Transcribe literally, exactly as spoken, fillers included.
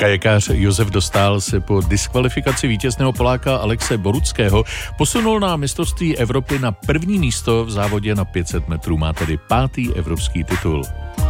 Kajakář Josef Dostál se po diskvalifikaci vítězného Poláka Alexe Boruckého posunul na mistrovství Evropy na první místo v závodě na pět set metrů. Má tedy pátý evropský titul.